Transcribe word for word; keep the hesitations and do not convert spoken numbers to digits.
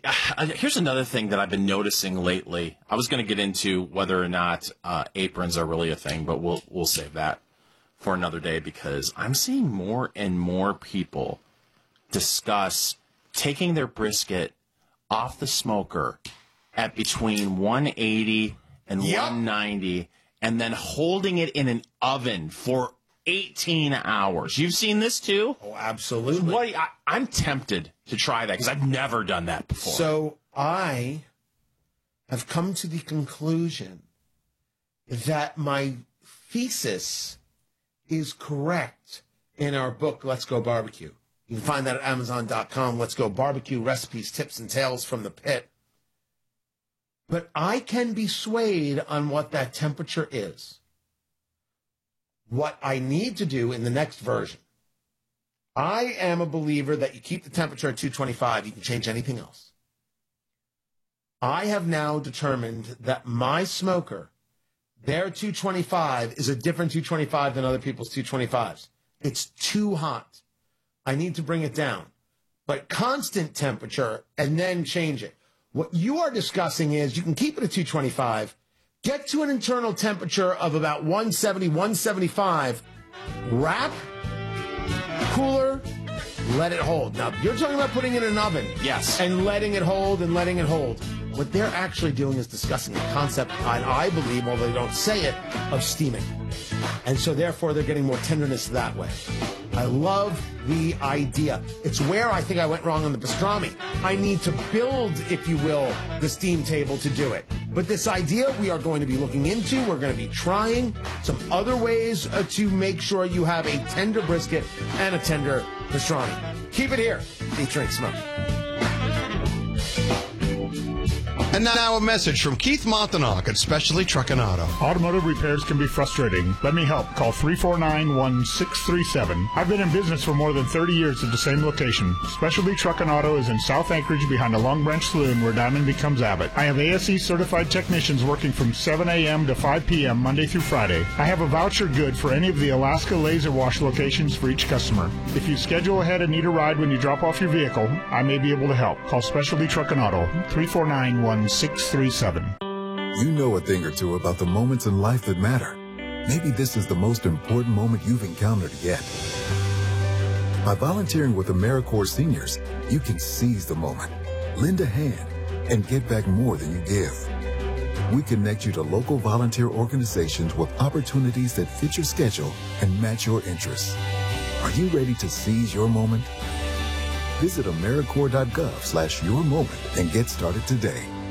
uh, here's another thing that I've been noticing lately. I was going to get into whether or not uh, aprons are really a thing, but we'll we'll save that for another day because I'm seeing more and more people discuss taking their brisket off the smoker at between one eighty and yep. one ninety and then holding it in an oven for eighteen hours. You've seen this too? Oh, absolutely. What, I, I'm tempted to try that because I've never done that before. So I have come to the conclusion that my thesis is correct in our book, Let's Go Barbecue. You can find that at amazon dot com. Let's Go Barbecue, recipes, tips, and tales from the pit. But I can be swayed on what that temperature is. What I need to do in the next version, I am a believer that you keep the temperature at two twenty-five. You can change anything else. I have now determined that my smoker, their two twenty-five, is a different two twenty-five than other people's two twenty-fives. It's too hot. I need to bring it down. But constant temperature and then change it. What you are discussing is you can keep it at two twenty-five, get to an internal temperature of about one seventy, one seventy-five, wrap, cooler, let it hold. Now, you're talking about putting it in an oven. Yes. And letting it hold and letting it hold. What they're actually doing is discussing the concept, and I believe, although they don't say it, of steaming. And so, therefore, they're getting more tenderness that way. I love the idea. It's where I think I went wrong on the pastrami. I need to build, if you will, the steam table to do it. But this idea we are going to be looking into. We're going to be trying some other ways uh, to make sure you have a tender brisket and a tender pastrami. Keep it here. Eat, drink, smoke. And now a message from Keith Monthanock at Specialty Truck and Auto. Automotive repairs can be frustrating. Let me help. Call three four nine, one six three seven. I've been in business for more than thirty years at the same location. Specialty Truck and Auto is in South Anchorage behind the Long Branch Saloon where Diamond becomes Abbott. I have A S E certified technicians working from seven a.m. to five p.m. Monday through Friday. I have a voucher good for any of the Alaska Laser Wash locations for each customer. If you schedule ahead and need a ride when you drop off your vehicle, I may be able to help. Call Specialty Truck and Auto, three four nine, one six three seven. You know a thing or two about the moments in life that matter. Maybe this is the most important moment you've encountered yet. By volunteering with AmeriCorps Seniors, you can seize the moment, lend a hand, and get back more than you give. We connect you to local volunteer organizations with opportunities that fit your schedule and match your interests. Are you ready to seize your moment? Visit AmeriCorps dot gov slash your moment and get started today.